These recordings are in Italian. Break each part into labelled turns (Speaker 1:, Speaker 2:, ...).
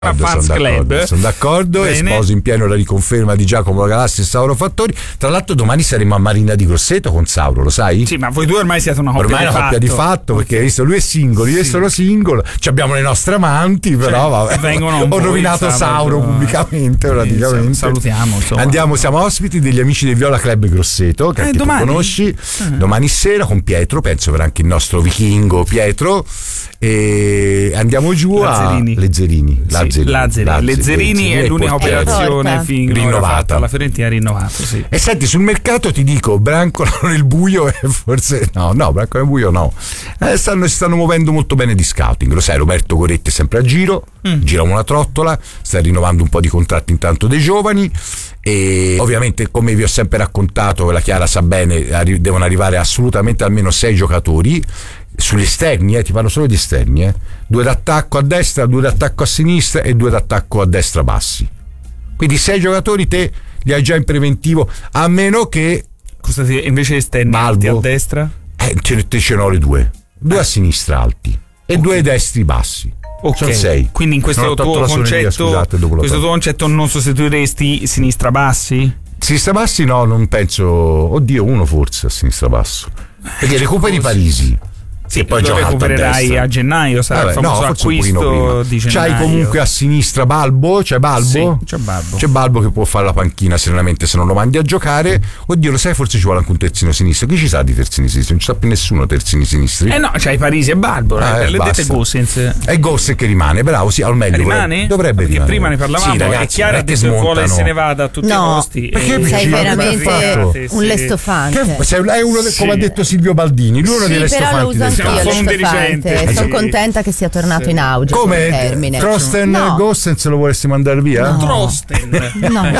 Speaker 1: Fans Club.
Speaker 2: Sono d'accordo. E sposo in pieno la riconferma di Giacomo Galassi e Sauro Fattori. Tra l'altro domani saremo a Marina di Grosseto con Sauro, lo sai?
Speaker 1: Sì, ma voi due ormai siete una coppia
Speaker 2: ormai
Speaker 1: di fatto.
Speaker 2: Ormai è una coppia di fatto, perché visto lui è singolo, io sono singolo, abbiamo le nostre amanti, però vabbè, ho rovinato Sauro pubblicamente praticamente.
Speaker 1: Salutiamo, insomma.
Speaker 2: Siamo ospiti degli amici del Viola Club Grosseto, che anche tu conosci, domani sera con Pietro, penso verrà anche il nostro vichingo Pietro, e andiamo giù Lazzerini.
Speaker 1: Lazzerini è l'unica operazione
Speaker 2: rinnovata,
Speaker 1: la Fiorentina rinnovata, sì.
Speaker 2: E senti, sul mercato ti dico, Brancola nel buio e forse no, Brancola nel buio no, si stanno muovendo molto bene di scouting, lo sai, Roberto Goretti è sempre a giro, gira una trottola, sta rinnovando un po' di contratti intanto dei giovani, e ovviamente, come vi ho sempre raccontato, la Chiara sa bene, devono arrivare assolutamente almeno 6 giocatori sugli esterni, ti parlo solo di esterni, 2 d'attacco a destra, 2 d'attacco a sinistra e 2 d'attacco a destra bassi, quindi 6 giocatori te li hai già in preventivo, a meno che
Speaker 1: invece esterni alti a destra
Speaker 2: ce n'ho le 2 a sinistra alti e 2 destri bassi. Sono 6.
Speaker 1: Quindi in questo tuo concetto non sostituiresti sinistra bassi?
Speaker 2: Sinistra bassi no, non penso. Oddio, uno forse a sinistra basso, perché recuperi Parisi.
Speaker 1: Sì, poi lo recupererai a gennaio, sarà il famoso acquisto di gennaio.
Speaker 2: C'hai comunque a sinistra Balbo, c'è Balbo?
Speaker 1: Sì, c'è Balbo
Speaker 2: che può fare la panchina serenamente se non lo mandi a giocare. Oddio, lo sai, forse ci vuole anche un terzino sinistro. Chi ci sa di terzini sinistri? Non ci sa più nessuno terzini sinistri.
Speaker 1: No, c'hai Parisi e Balbo, le dette Gossens.
Speaker 2: È Gossens che rimane, bravo, sì, al meglio.
Speaker 1: Rimane?
Speaker 2: Dovrebbe rimanere.
Speaker 1: Prima ne parlavamo, è chiaro che se vuole se ne vada a tutti i costi.
Speaker 3: Perché sei veramente un lestofante.
Speaker 2: È uno, come ha detto Silvio Baldini, lui è uno dei lestofanti del
Speaker 3: sono contenta che sia tornato in auge come termine.
Speaker 2: Trosten Gossens lo vorresti mandare via?
Speaker 1: Trosten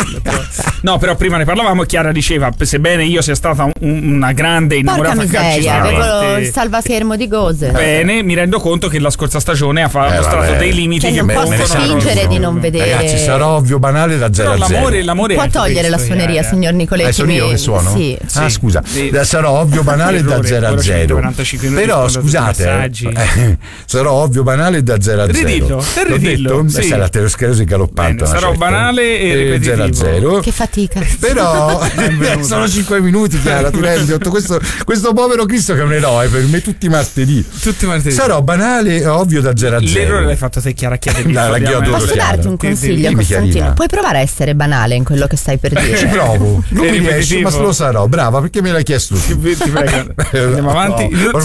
Speaker 1: no, però prima ne parlavamo, Chiara diceva, sebbene io sia stata una grande innamorata
Speaker 3: calcistica, avevo il salvaschermo di Gose.
Speaker 1: Bene, mi rendo conto che la scorsa stagione ha mostrato dei limiti che
Speaker 3: non posso fingere di non vedere.
Speaker 2: Ragazzi, sarà ovvio banale da 0 a 0.
Speaker 1: L'amore
Speaker 3: può togliere la suoneria, signor Nicoletti?
Speaker 2: Sono io che suono?
Speaker 3: Sì.
Speaker 2: Scusa, sarà ovvio banale da 0 a 0. Però scusate, sarò ovvio banale da 0 a 0. L'ho detto?
Speaker 1: Sì.
Speaker 2: Sarà aterosclerosi galoppante.
Speaker 1: Sarò banale e
Speaker 2: 0 a 0.
Speaker 3: Che fatica.
Speaker 2: Però sono 5 minuti, Chiara, ti rendi conto? Questo povero Cristo che è un eroe per me tutti i martedì. Sarò banale, ovvio da 0 a 0.
Speaker 1: L'errore l'hai fatto te, Chiara.
Speaker 3: Posso darti un consiglio, Costantino? Puoi provare a essere banale in quello che stai per dire.
Speaker 2: Ci provo. Non mi riesce, ma lo sarò. Brava, perché me l'hai chiesto tu.
Speaker 1: Ti prego. Andiamo avanti.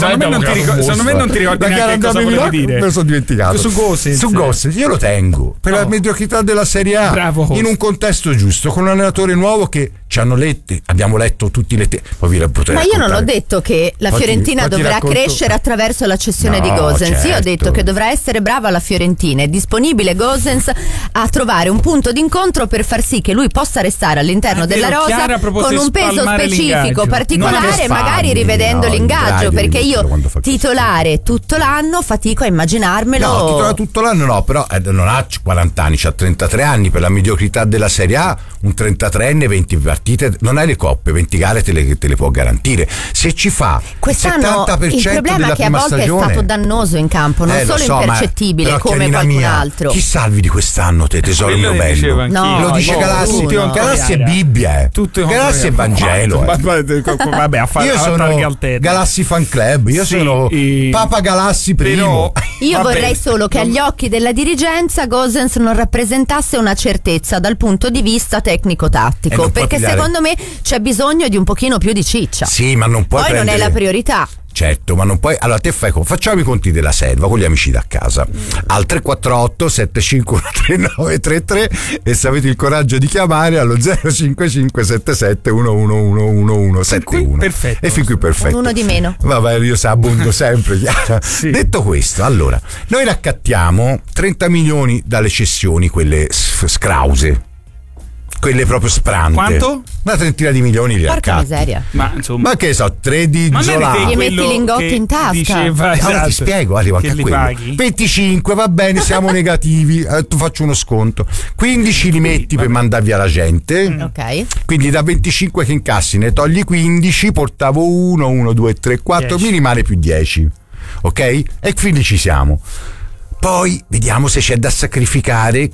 Speaker 1: Secondo me non ti ricordi neanche cosa volevi dire.
Speaker 2: Me lo sono dimenticato.
Speaker 1: Su
Speaker 2: Gossens io lo tengo per la mediocrità della Serie A.
Speaker 1: Bravo.
Speaker 2: In un contesto giusto, con un allenatore nuovo che ci abbiamo letto tutti le
Speaker 3: ma io non ho detto che la Fiorentina dovrà crescere attraverso la cessione di Gosens. Io ho detto che dovrà essere brava la Fiorentina, è disponibile Gosens a trovare un punto d'incontro per far sì che lui possa restare all'interno della rosa con un peso specifico particolare, magari rivedendo l'ingaggio, perché io titolare tutto l'anno fatico a immaginarmelo.
Speaker 2: No, titolare tutto l'anno no, però non ha 40 anni, ha 33 anni. Per la mediocrità della Serie A un 33enne 20 partite, non hai le coppe, 20 gare te le può garantire. Se ci fa
Speaker 3: quest'anno,
Speaker 2: il 70%
Speaker 3: il problema
Speaker 2: è
Speaker 3: che a volte
Speaker 2: stagione,
Speaker 3: è stato dannoso in campo, non solo impercettibile come qualcun altro.
Speaker 2: Chi salvi di quest'anno te, tesoro mio bello?
Speaker 3: Lo
Speaker 2: dice Galassi. Galassi è Bibbia, Galassi è Vangelo.
Speaker 1: Vabbè,
Speaker 2: io sono Galassi fan club, io sono Papa Galassi primo.
Speaker 3: Io vorrei solo che agli occhi della dirigenza Gosens non rappresentasse una certezza dal punto di vista tecnico-tattico, perché secondo me c'è bisogno di un pochino più di ciccia.
Speaker 2: Sì, ma non puoi
Speaker 3: non è la priorità.
Speaker 2: Certo, ma non puoi. Allora te facciamo i conti della serva con gli amici da casa al 348 75 3933 e se avete il coraggio di chiamare allo 055 77 111171.
Speaker 1: Perfetto.
Speaker 2: E fin qui perfetto.
Speaker 3: Uno di meno.
Speaker 2: Vabbè, io abbondo sempre, Chiara. Sì. Detto questo, allora noi raccattiamo 30 milioni dalle cessioni, quelle scrause, quelle proprio sprante.
Speaker 1: Quanto?
Speaker 2: Una trentina di milioni li
Speaker 3: Porca miseria.
Speaker 1: Ma insomma,
Speaker 2: ma che so, 3 di Zola.
Speaker 3: Gli metti lingotti in tasca.
Speaker 1: Diceva,
Speaker 2: ti spiego, arrivo anche a quello.
Speaker 1: Paghi?
Speaker 2: 25, va bene, siamo negativi, tu faccio uno sconto. 15 li metti per mandar via la gente.
Speaker 3: Ok.
Speaker 2: Quindi da 25 che incassi ne togli 15, portavo 1, 2, 3, 4, 10. Mi rimane più 10. Ok? E quindi ci siamo. poi vediamo se c'è da sacrificare